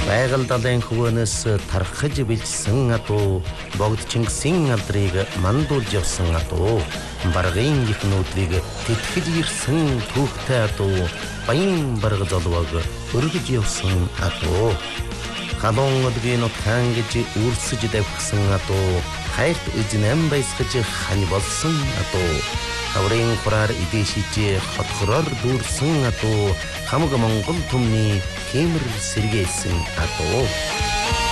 Байгаль далайн хөвөнөөс тархаж бэлдсэн атуу богд Чингисийн алдрыг мандуулж явсан атуу баргын их нүүдлийг тэтгэж ирсэн түүхтэй атуу баян барга золвог өргөж явсан атуу халуун өдгийн утгаан гэж үрсэж давхсан атуу хайрт эзнэм байсгаж хань болсон атуу хаврын хураар идэшиж хотхороор дүүрсэн атуу хамаг Монгол түмний темэр сэргээсэн атуу